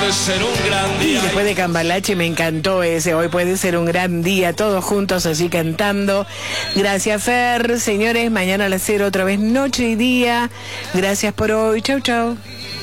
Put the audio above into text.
puede ser un gran día. Y después de Cambalache me encantó ese, hoy puede ser un gran día, todos juntos así cantando. Gracias, Fer. Señores, mañana a las 0 otra vez noche y día. Gracias por hoy. Chau, chau.